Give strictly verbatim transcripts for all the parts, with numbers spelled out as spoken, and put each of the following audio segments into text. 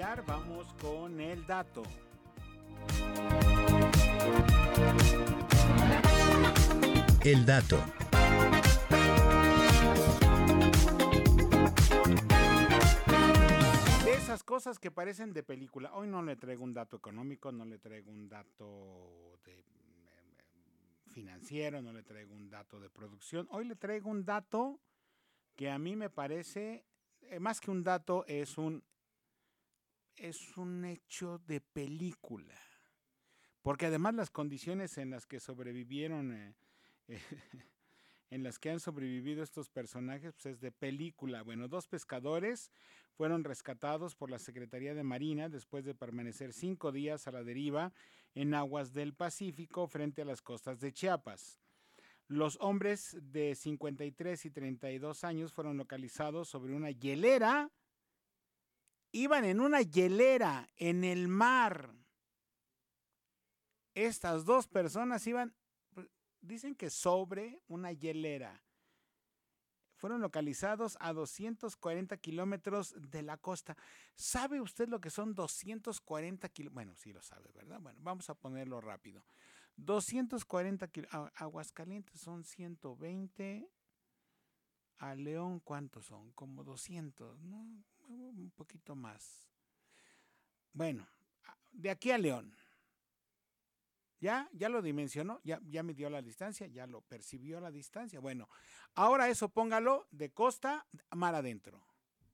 iniciar, vamos con el dato. El dato. De esas cosas que parecen de película. Hoy no le traigo un dato económico, no le traigo un dato de eh, financiero, no le traigo un dato de producción. Hoy le traigo un dato que a mí me parece, eh, más que un dato, es un, es un hecho de película. Porque además las condiciones en las que sobrevivieron, eh, eh, en las que han sobrevivido estos personajes, pues es de película. Bueno, dos pescadores fueron rescatados por la Secretaría de Marina después de permanecer cinco días a la deriva en aguas del Pacífico frente a las costas de Chiapas. Los hombres de cincuenta y tres y treinta y dos años fueron localizados sobre una hielera. Iban en una hielera en el mar. Estas dos personas iban, dicen que sobre una hielera. Fueron localizados a doscientos cuarenta kilómetros de la costa. ¿Sabe usted lo que son doscientos cuarenta kilómetros? Bueno, sí lo sabe, ¿verdad? Bueno, vamos a ponerlo rápido. doscientos cuarenta kilómetros. Aguascalientes son ciento veinte. A León, ¿cuántos son? Como doscientos, ¿no? Un poquito más. Bueno, de aquí a León. Ya, ya lo dimensionó, ya, ya midió la distancia, ya lo percibió la distancia. Bueno, ahora eso póngalo de costa a mar adentro.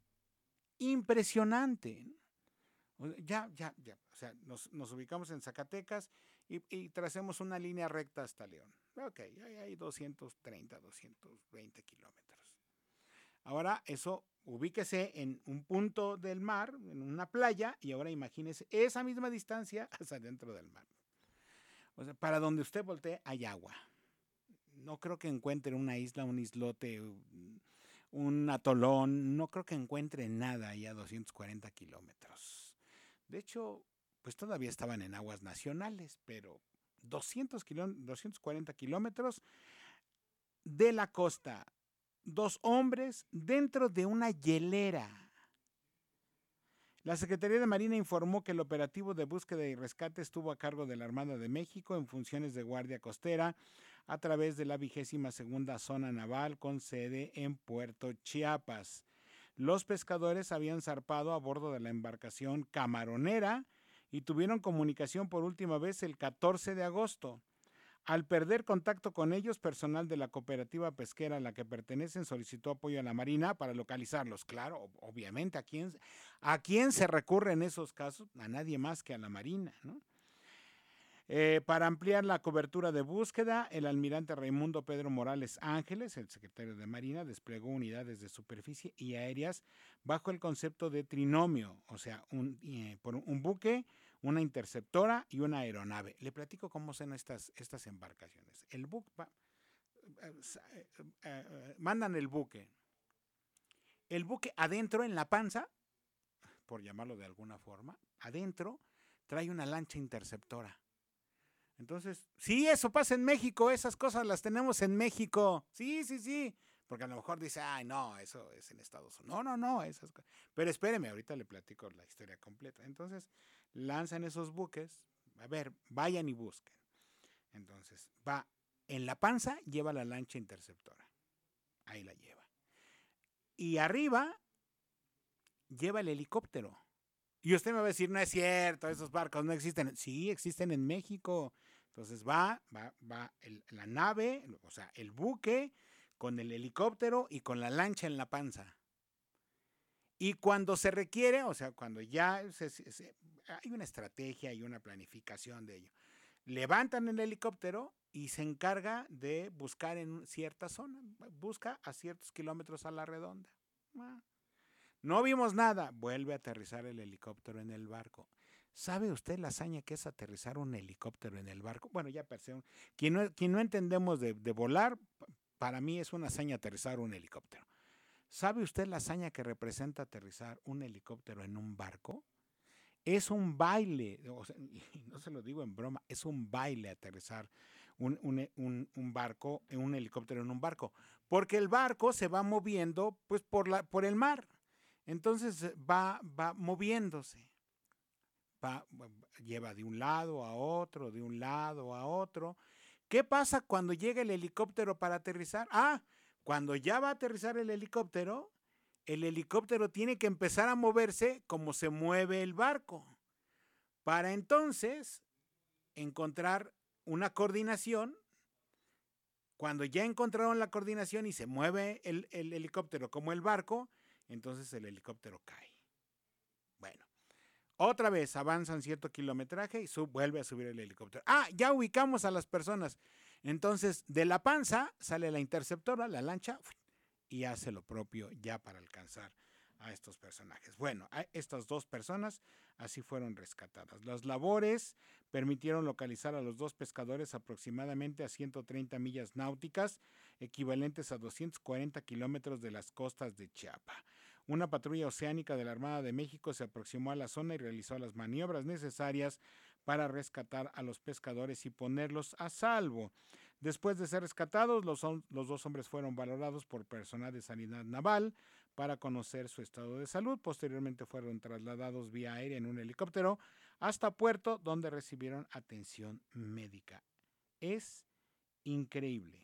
Impresionante. Ya, ya, ya. O sea, nos, nos ubicamos en Zacatecas y, y tracemos una línea recta hasta León. Ok, hay, hay doscientos treinta, doscientos veinte kilómetros. Ahora eso, ubíquese en un punto del mar, en una playa, y ahora imagínese esa misma distancia hasta dentro del mar. O sea, para donde usted voltee hay agua. No creo que encuentre una isla, un islote, un atolón. No creo que encuentre nada ahí a doscientos cuarenta kilómetros. De hecho, pues todavía estaban en aguas nacionales, pero doscientos cuarenta kilómetros de la costa. Dos hombres dentro de una hielera. La Secretaría de Marina informó que el operativo de búsqueda y rescate estuvo a cargo de la Armada de México en funciones de guardia costera a través de la vigésima segunda zona naval con sede en Puerto Chiapas. Los pescadores habían zarpado a bordo de la embarcación Camaronera y tuvieron comunicación por última vez el catorce de agosto. Al perder contacto con ellos, personal de la cooperativa pesquera a la que pertenecen solicitó apoyo a la Marina para localizarlos. Claro, obviamente, ¿a quién, a quién se recurre en esos casos? A nadie más que a la Marina, ¿no? Eh, para ampliar la cobertura de búsqueda, el almirante Raimundo Pedro Morales Ángeles, el secretario de Marina, desplegó unidades de superficie y aéreas bajo el concepto de trinomio, o sea, un, eh, por un buque, una interceptora y una aeronave. Le platico cómo son estas, estas embarcaciones. El buque, va, eh, eh, eh, mandan el buque. El buque adentro, en la panza, por llamarlo de alguna forma, adentro trae una lancha interceptora. Entonces, sí, eso pasa en México, esas cosas las tenemos en México. Sí, sí, sí. Porque a lo mejor dice, ay, no, eso es en Estados Unidos. No, no, no, esas cosas. Pero espéreme, ahorita le platico la historia completa. Entonces, lanzan esos buques. A ver, vayan y busquen. Entonces, va en la panza, lleva la lancha interceptora. Ahí la lleva. Y arriba, lleva el helicóptero. Y usted me va a decir, no es cierto, esos barcos no existen. Sí, existen en México. Entonces va, va, va el, la nave, o sea, el buque, con el helicóptero y con la lancha en la panza. Y cuando se requiere, o sea, cuando ya se, se, hay una estrategia y una planificación de ello, levantan el helicóptero y se encarga de buscar en cierta zona. Busca a ciertos kilómetros a la redonda. Ah. No vimos nada. Vuelve a aterrizar el helicóptero en el barco. ¿Sabe usted la hazaña que es aterrizar un helicóptero en el barco? Bueno, ya per se, quien no, quien no entendemos de, de volar, para mí es una hazaña aterrizar un helicóptero. ¿Sabe usted la hazaña que representa aterrizar un helicóptero en un barco? Es un baile, o sea, y no se lo digo en broma, es un baile aterrizar un, un, un, un barco, un helicóptero en un barco, porque el barco se va moviendo pues por, la, por el mar. Entonces va, va moviéndose. pa, lleva de un lado a otro, de un lado a otro. ¿Qué pasa cuando llega el helicóptero para aterrizar? Ah, cuando ya va a aterrizar el helicóptero, el helicóptero tiene que empezar a moverse como se mueve el barco, para entonces encontrar una coordinación. Cuando ya encontraron la coordinación y se mueve el, el helicóptero como el barco, entonces el helicóptero cae. Bueno, otra vez avanzan cierto kilometraje y sub, vuelve a subir el helicóptero. Ah, ya ubicamos a las personas. Entonces, de la panza sale la interceptora, la lancha, y hace lo propio ya para alcanzar a estos personajes. Bueno, a estas dos personas así fueron rescatadas. Las labores permitieron localizar a los dos pescadores aproximadamente a ciento treinta millas náuticas, equivalentes a doscientos cuarenta kilómetros de las costas de Chiapas. Una patrulla oceánica de la Armada de México se aproximó a la zona y realizó las maniobras necesarias para rescatar a los pescadores y ponerlos a salvo. Después de ser rescatados, los, los dos hombres fueron valorados por personal de sanidad naval para conocer su estado de salud. Posteriormente fueron trasladados vía aérea en un helicóptero hasta Puerto, donde recibieron atención médica. Es increíble.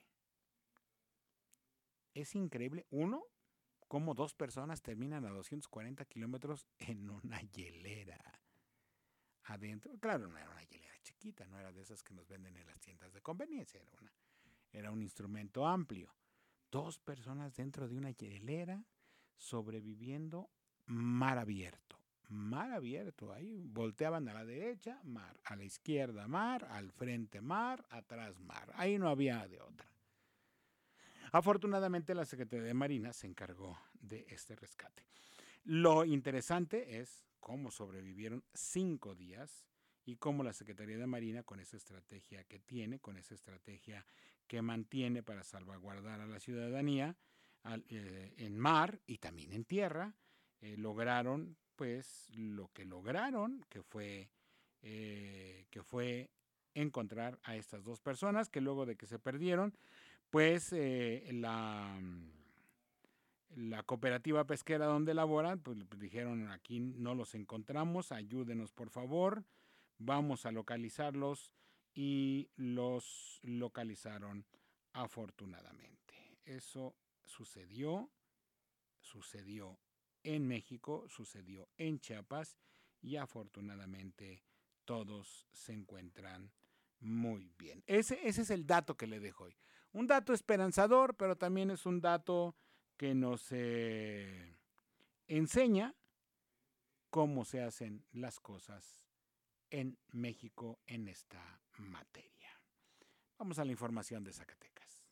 Es increíble, uno, cómo dos personas terminan a doscientos cuarenta kilómetros en una hielera. Adentro, claro, no era una hielera chiquita, no era de esas que nos venden en las tiendas de conveniencia, era, una, era un instrumento amplio. Dos personas dentro de una hielera sobreviviendo mar abierto, mar abierto, ahí volteaban a la derecha, mar, a la izquierda, mar, al frente, mar, atrás, mar, ahí no había de otra. Afortunadamente la Secretaría de Marina se encargó de este rescate. Lo interesante es cómo sobrevivieron cinco días y cómo la Secretaría de Marina, con esa estrategia que tiene, con esa estrategia que mantiene para salvaguardar a la ciudadanía al, eh, en mar y también en tierra, eh, lograron pues lo que lograron, que fue, eh, que fue encontrar a estas dos personas que luego de que se perdieron, pues eh, la... La cooperativa pesquera donde laboran, pues dijeron, aquí no los encontramos, ayúdenos por favor, vamos a localizarlos, y los localizaron afortunadamente. Eso sucedió, sucedió en México, sucedió en Chiapas, y afortunadamente todos se encuentran muy bien. Ese, ese es el dato que le dejo hoy. Un dato esperanzador, pero también es un dato que nos eh, enseña cómo se hacen las cosas en México en esta materia. Vamos a la información de Zacatecas.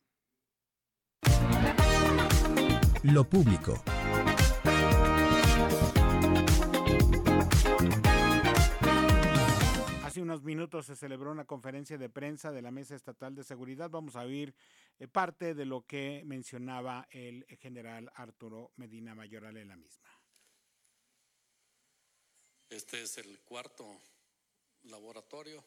Lo público. Hace unos minutos se celebró una conferencia de prensa de la Mesa Estatal de Seguridad. Vamos a oír eh, parte de lo que mencionaba el general Arturo Medina Mayoral en la misma. Este es el cuarto laboratorio.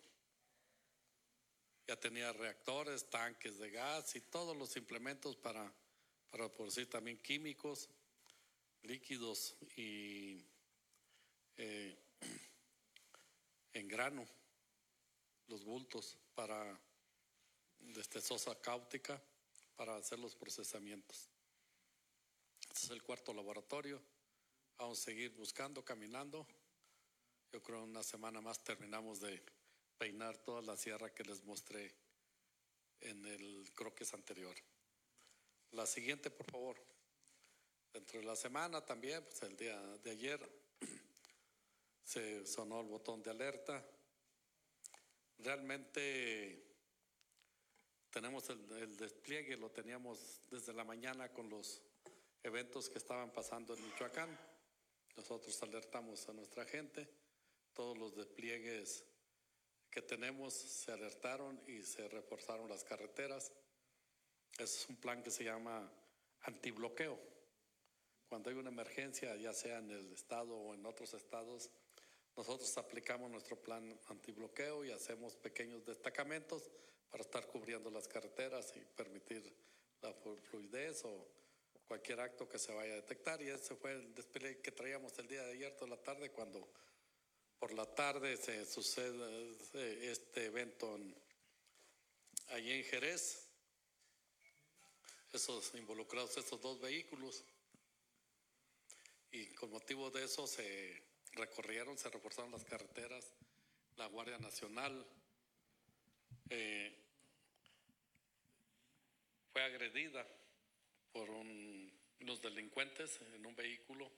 Ya tenía reactores, tanques de gas y todos los implementos para, para producir también químicos, líquidos y eh, en grano, los bultos para desde sosa cáustica para hacer los procesamientos. Este es el cuarto laboratorio. Vamos a seguir buscando, caminando. Yo creo que una semana más terminamos de peinar toda la sierra que les mostré en el croquis anterior. La siguiente, por favor. Dentro de la semana también, pues el día de ayer se sonó el botón de alerta. Realmente tenemos el, el despliegue, lo teníamos desde la mañana con los eventos que estaban pasando en Michoacán. Nosotros alertamos a nuestra gente, todos los despliegues que tenemos se alertaron y se reforzaron las carreteras. Ese es un plan que se llama antibloqueo. Cuando hay una emergencia, ya sea en el estado o en otros estados, nosotros aplicamos nuestro plan antibloqueo y hacemos pequeños destacamentos para estar cubriendo las carreteras y permitir la fluidez o cualquier acto que se vaya a detectar. Y ese fue el despliegue que traíamos el día de ayer toda la tarde cuando por la tarde se sucede este evento en, allí en Jerez. Esos involucrados, estos dos vehículos. Y con motivo de eso se recorrieron, se reforzaron las carreteras. La Guardia Nacional eh, fue agredida por un, unos delincuentes en un vehículo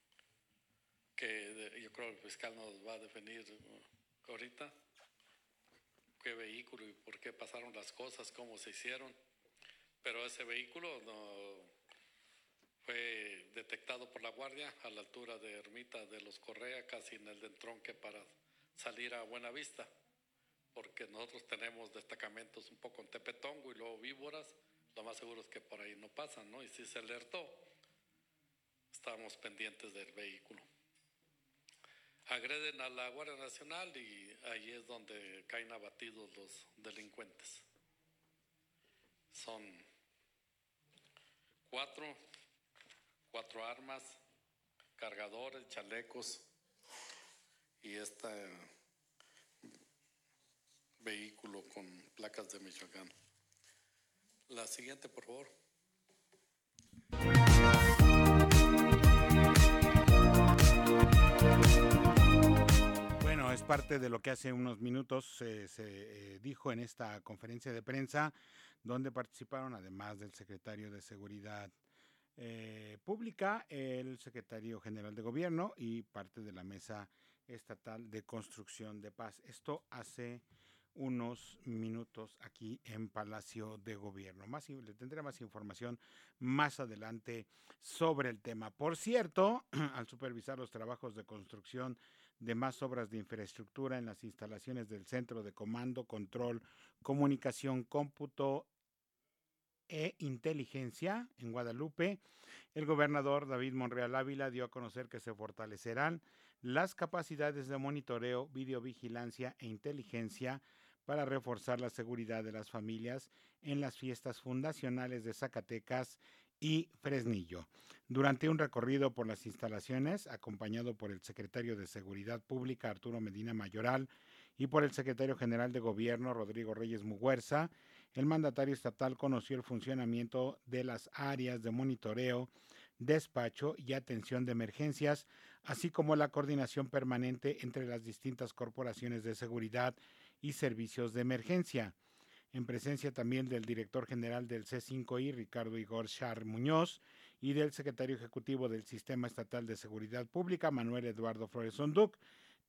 que yo creo que el fiscal nos va a definir ahorita qué vehículo y por qué pasaron las cosas, cómo se hicieron. Pero ese vehículo no fue detectado por la Guardia a la altura de Ermita de los Correa, casi en el entronque para salir a Buenavista, porque nosotros tenemos destacamentos un poco en Tepetongo y luego Víboras. Lo más seguro es que por ahí no pasan, ¿no? Y si se alertó, estábamos pendientes del vehículo. Agreden a la Guardia Nacional y ahí es donde caen abatidos los delincuentes. Son cuatro, cuatro armas, cargadores, chalecos y este vehículo con placas de Michoacán. La siguiente, por favor. Bueno, es parte de lo que hace unos minutos eh, se eh, dijo en esta conferencia de prensa, donde participaron, además del secretario de Seguridad eh, Pública, el secretario general de Gobierno y parte de la Mesa Estatal de Construcción de Paz. Esto hace unos minutos aquí en Palacio de Gobierno. Más, le tendré más información más adelante sobre el tema. Por cierto, al supervisar los trabajos de construcción de más obras de infraestructura en las instalaciones del Centro de Comando, Control, Comunicación, Cómputo e Inteligencia en Guadalupe, el gobernador David Monreal Ávila dio a conocer que se fortalecerán las capacidades de monitoreo, videovigilancia e inteligencia para reforzar la seguridad de las familias en las fiestas fundacionales de Zacatecas y Fresnillo. Durante un recorrido por las instalaciones, acompañado por el secretario de Seguridad Pública, Arturo Medina Mayoral, y por el secretario general de Gobierno, Rodrigo Reyes Muguerza, el mandatario estatal conoció el funcionamiento de las áreas de monitoreo, despacho y atención de emergencias, así como la coordinación permanente entre las distintas corporaciones de seguridad y servicios de emergencia. En presencia también del director general del C cinco I, Ricardo Igor Char Muñoz, y del secretario ejecutivo del Sistema Estatal de Seguridad Pública, Manuel Eduardo Flores Onduc,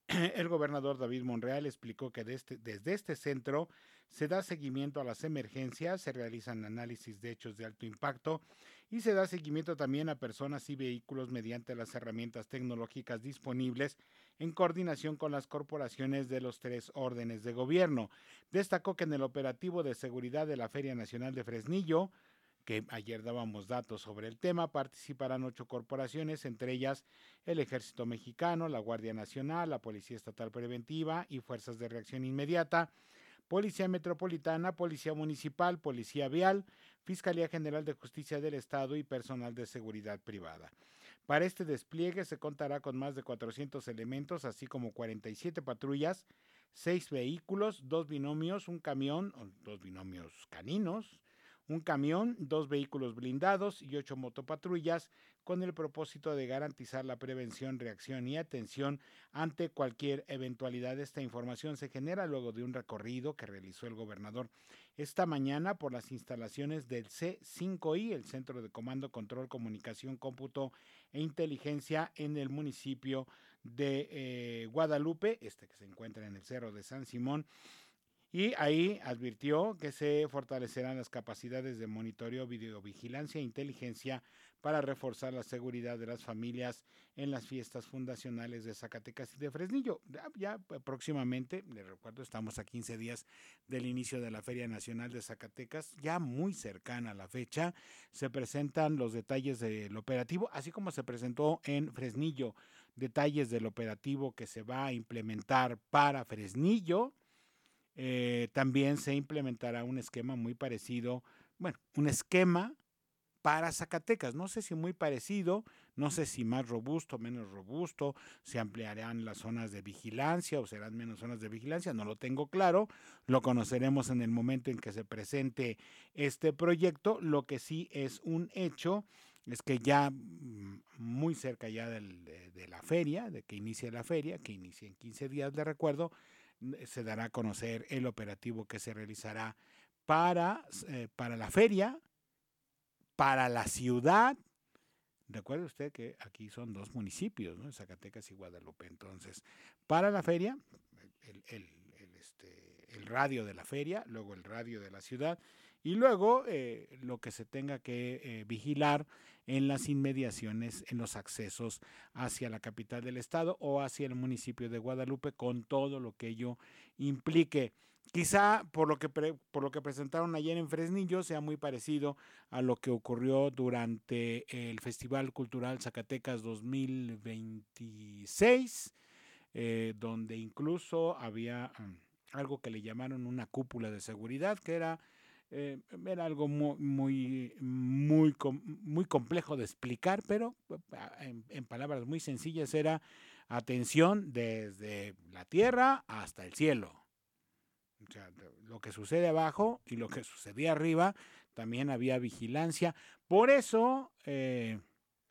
el gobernador David Monreal explicó que desde, desde este centro se da seguimiento a las emergencias, se realizan análisis de hechos de alto impacto y se da seguimiento también a personas y vehículos mediante las herramientas tecnológicas disponibles en coordinación con las corporaciones de los tres órdenes de gobierno. Destacó que en el operativo de seguridad de la Feria Nacional de Fresnillo, que ayer dábamos datos sobre el tema, participarán ocho corporaciones, entre ellas el Ejército Mexicano, la Guardia Nacional, la Policía Estatal Preventiva y Fuerzas de Reacción Inmediata, Policía Metropolitana, Policía Municipal, Policía Vial, Fiscalía General de Justicia del Estado y personal de seguridad privada. Para este despliegue se contará con más de cuatrocientos elementos, así como cuarenta y siete patrullas, seis vehículos, dos binomios, un camión, dos binomios caninos, un camión, dos vehículos blindados y ocho motopatrullas, con el propósito de garantizar la prevención, reacción y atención ante cualquier eventualidad. Esta información se genera luego de un recorrido que realizó el gobernador esta mañana por las instalaciones del C cinco I, el Centro de Comando, Control, Comunicación, Cómputo e Inteligencia en el municipio de eh, Guadalupe, este que se encuentra en el Cerro de San Simón. Y ahí advirtió que se fortalecerán las capacidades de monitoreo, videovigilancia e inteligencia para reforzar la seguridad de las familias en las fiestas fundacionales de Zacatecas y de Fresnillo. Ya, ya próximamente, les recuerdo, estamos a quince días del inicio de la Feria Nacional de Zacatecas, ya muy cercana a la fecha, se presentan los detalles del operativo, así como se presentó en Fresnillo, detalles del operativo que se va a implementar para Fresnillo. Eh, también se implementará un esquema muy parecido, bueno, un esquema para Zacatecas, no sé si muy parecido, no sé si más robusto, menos robusto, se ampliarán las zonas de vigilancia o serán menos zonas de vigilancia, no lo tengo claro, lo conoceremos en el momento en que se presente este proyecto. Lo que sí es un hecho es que ya muy cerca ya del, de, de la feria, de que inicie la feria, que inicie en quince días, de recuerdo, se dará a conocer el operativo que se realizará para, eh, para la feria, para la ciudad. Recuerde usted que aquí son dos municipios, ¿no? Zacatecas y Guadalupe. Entonces, para la feria, el, el, el, este, el radio de la feria, luego el radio de la ciudad, y luego eh, lo que se tenga que eh, vigilar en las inmediaciones, en los accesos hacia la capital del estado o hacia el municipio de Guadalupe, con todo lo que ello implique. Quizá por lo que pre, por lo que presentaron ayer en Fresnillo sea muy parecido a lo que ocurrió durante el Festival Cultural Zacatecas dos mil veintiséis, eh, donde incluso había um, algo que le llamaron una cúpula de seguridad, que era Eh, era algo muy, muy, muy, muy complejo de explicar, pero en, en palabras muy sencillas era atención desde la tierra hasta el cielo. O sea, lo que sucede abajo y lo que sucedía arriba, también había vigilancia. Por eso, eh,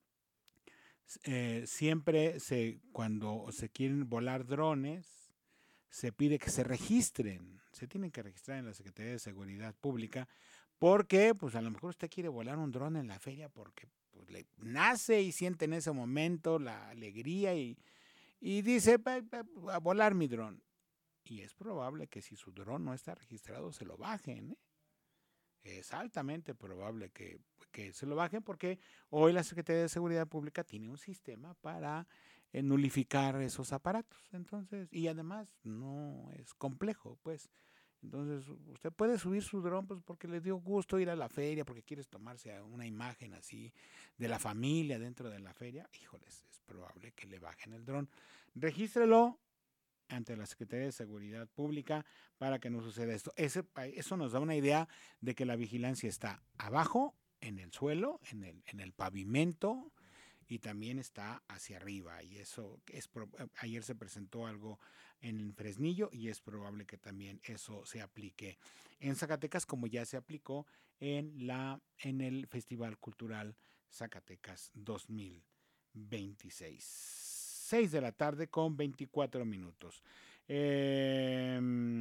eh, siempre se, cuando se quieren volar drones, se pide que se registren, se tienen que registrar en la Secretaría de Seguridad Pública, porque pues a lo mejor usted quiere volar un dron en la feria porque pues, le nace y siente en ese momento la alegría y, y dice, a volar mi dron. Y es probable que si su dron no está registrado se lo bajen, ¿eh? Es altamente probable que, que se lo bajen porque hoy la Secretaría de Seguridad Pública tiene un sistema para eh, nulificar esos aparatos. Entonces, y además no es complejo, pues. Entonces, usted puede subir su dron pues porque le dio gusto ir a la feria, porque quieres tomarse una imagen así de la familia dentro de la feria. Híjoles, es probable que le bajen el dron. Regístrelo ante la Secretaría de Seguridad Pública para que no suceda esto. Ese, eso nos da una idea de que la vigilancia está abajo, en el suelo, en el, en el pavimento, y también está hacia arriba. Y eso es, ayer se presentó algo en Fresnillo y es probable que también eso se aplique en Zacatecas, como ya se aplicó en, la, en el Festival Cultural Zacatecas dos mil veintiséis. seis de la tarde con veinticuatro minutos. Eh,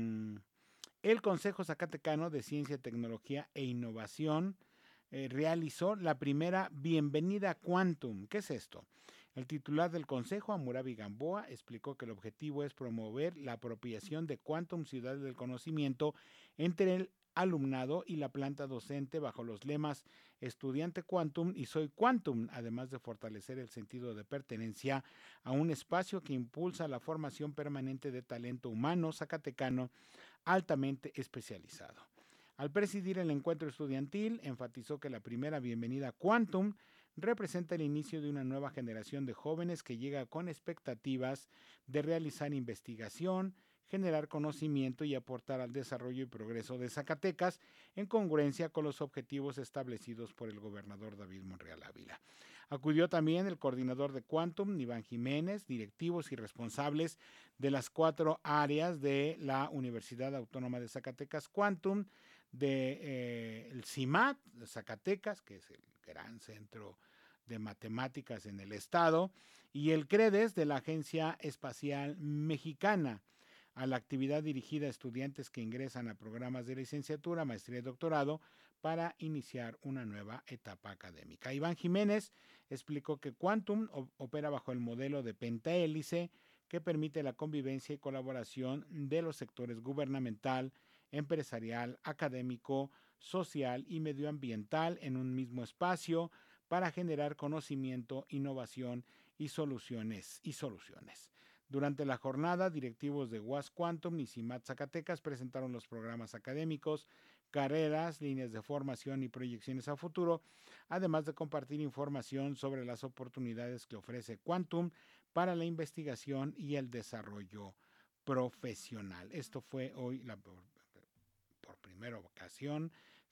el Consejo Zacatecano de Ciencia, Tecnología e Innovación eh, realizó la primera Bienvenida Quantum. ¿Qué es esto? El titular del Consejo, Hammurabi Gamboa, explicó que el objetivo es promover la apropiación de Quantum Ciudad del Conocimiento entre el alumnado y la planta docente bajo los lemas Estudiante Quantum y Soy Quantum, además de fortalecer el sentido de pertenencia a un espacio que impulsa la formación permanente de talento humano zacatecano altamente especializado. Al presidir el encuentro estudiantil, enfatizó que la primera Bienvenida Quantum representa el inicio de una nueva generación de jóvenes que llega con expectativas de realizar investigación, generar conocimiento y aportar al desarrollo y progreso de Zacatecas en congruencia con los objetivos establecidos por el gobernador David Monreal Ávila. Acudió también el coordinador de Quantum, Iván Jiménez, directivos y responsables de las cuatro áreas de la Universidad Autónoma de Zacatecas Quantum, de eh, el CIMAT de Zacatecas, que es el gran centro de matemáticas en el estado, y el CREDES de la Agencia Espacial Mexicana, a la actividad dirigida a estudiantes que ingresan a programas de licenciatura, maestría y doctorado para iniciar una nueva etapa académica. Iván Jiménez explicó que Quantum opera bajo el modelo de pentahélice que permite la convivencia y colaboración de los sectores gubernamental, empresarial, académico, social y medioambiental en un mismo espacio para generar conocimiento, innovación y soluciones y soluciones. Durante la jornada, directivos de U A S Quantum y CIMAT Zacatecas presentaron los programas académicos, carreras, líneas de formación y proyecciones a futuro, además de compartir información sobre las oportunidades que ofrece Quantum para la investigación y el desarrollo profesional. Esto fue hoy la, por, por primera ocasión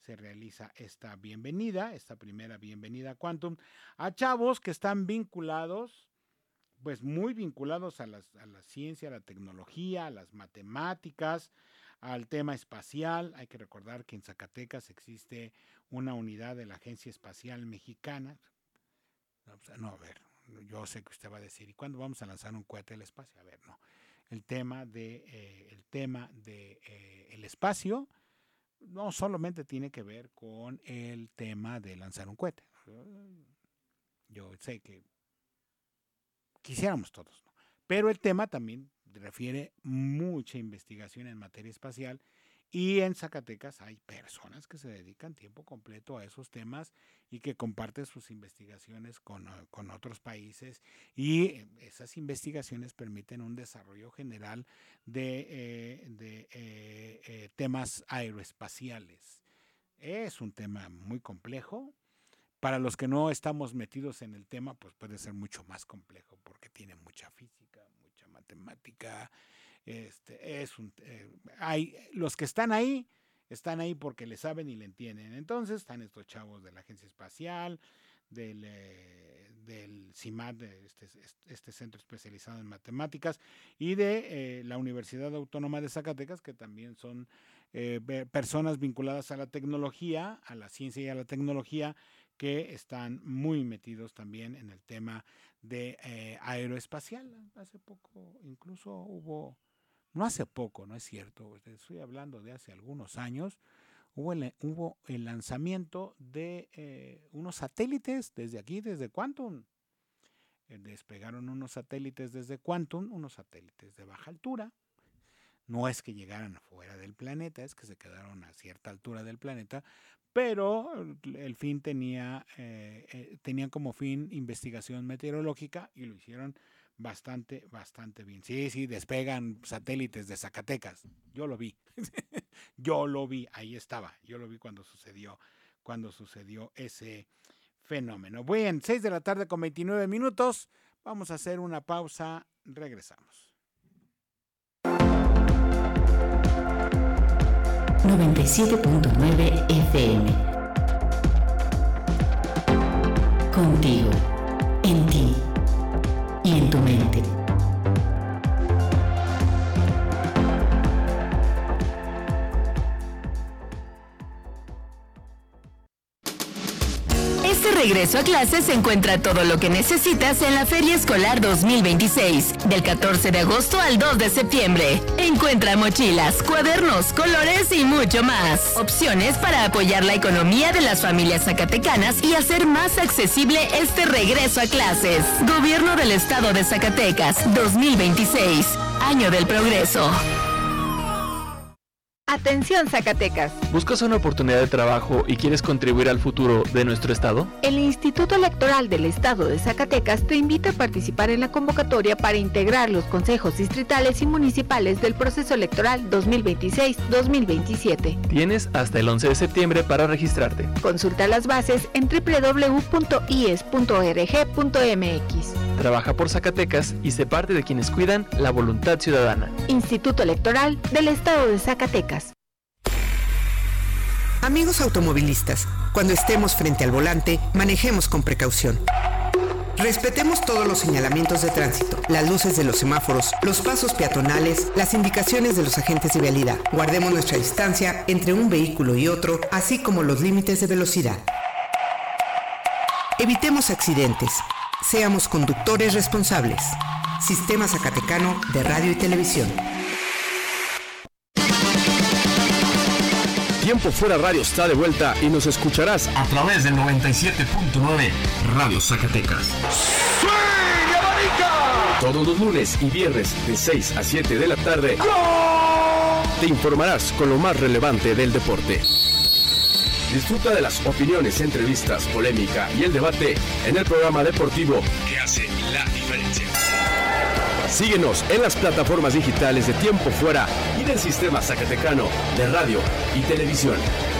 se realiza esta bienvenida, esta primera bienvenida a Quantum, a chavos que están vinculados, pues muy vinculados a, las, a la ciencia, a la tecnología, a las matemáticas, al tema espacial. Hay que recordar que en Zacatecas existe una unidad de la Agencia Espacial Mexicana. No, a ver, yo sé que usted va a decir, ¿y cuándo vamos a lanzar un cohete al espacio? A ver, no. El tema de eh, el tema de eh, el espacio no solamente tiene que ver con el tema de lanzar un cohete. Yo sé que quisiéramos todos, ¿no? Pero el tema también refiere mucha investigación en materia espacial, y en Zacatecas hay personas que se dedican tiempo completo a esos temas y que comparten sus investigaciones con, con otros países, y esas investigaciones permiten un desarrollo general de, eh, de eh, eh, temas aeroespaciales. Es un tema muy complejo. Para los que no estamos metidos en el tema, pues puede ser mucho más complejo porque tiene mucha física, mucha matemática. Este, es un, eh, hay, los que están ahí, están ahí porque le saben y le entienden. Entonces están estos chavos de la Agencia Espacial, del, eh, del CIMAT, de este, este centro especializado en matemáticas, y de eh, la Universidad Autónoma de Zacatecas, que también son eh, personas vinculadas a la tecnología, a la ciencia y a la tecnología, que están muy metidos también en el tema de eh, aeroespacial. Hace poco incluso hubo, no hace poco, no es cierto, estoy hablando de hace algunos años, hubo el, hubo el lanzamiento de eh, unos satélites desde aquí, desde Quantum. Eh, despegaron unos satélites desde Quantum, unos satélites de baja altura. No es que llegaran fuera del planeta, es que se quedaron a cierta altura del planeta, pero el fin tenía, eh, eh, tenían como fin investigación meteorológica, y lo hicieron bastante, bastante bien. Sí, sí, despegan satélites de Zacatecas. Yo lo vi. Yo lo vi, ahí estaba. Yo lo vi cuando sucedió, cuando sucedió ese fenómeno. Bien, seis de la tarde con veintinueve minutos. Vamos a hacer una pausa. Regresamos. noventa y siete punto nueve F M. Contigo, en ti y en tu mente. Este regreso a clases encuentra todo lo que necesitas en la Feria Escolar dos mil veintiséis, del catorce de agosto al dos de septiembre. Encuentra mochilas, cuadernos, colores y mucho más. Opciones para apoyar la economía de las familias zacatecanas y hacer más accesible este regreso a clases. Gobierno del Estado de Zacatecas, dos mil veintiséis, Año del Progreso. Atención Zacatecas. ¿Buscas una oportunidad de trabajo y quieres contribuir al futuro de nuestro estado? El Instituto Electoral del Estado de Zacatecas te invita a participar en la convocatoria para integrar los consejos distritales y municipales del proceso electoral dos mil veintiséis dos mil veintisiete. Tienes hasta el once de septiembre para registrarte. Consulta las bases en doble u doble u doble u punto i e s punto org punto m x. Trabaja por Zacatecas y sé parte de quienes cuidan la voluntad ciudadana. Instituto Electoral del Estado de Zacatecas. Amigos automovilistas, cuando estemos frente al volante, manejemos con precaución. Respetemos todos los señalamientos de tránsito, las luces de los semáforos, los pasos peatonales, las indicaciones de los agentes de vialidad. Guardemos nuestra distancia entre un vehículo y otro, así como los límites de velocidad. Evitemos accidentes. Seamos conductores responsables. Sistema Zacatecano de Radio y Televisión. Tiempo Fuera Radio está de vuelta y nos escucharás a través del noventa y siete punto nueve Radio Zacatecas. ¡Swing, abanica! Todos los lunes y viernes de seis a siete de la tarde. ¡Gol! Te informarás con lo más relevante del deporte. Disfruta de las opiniones, entrevistas, polémica y el debate en el programa deportivo que hace la diferencia. Síguenos en las plataformas digitales de Tiempo Fuera y del Sistema Zacatecano de Radio y Televisión.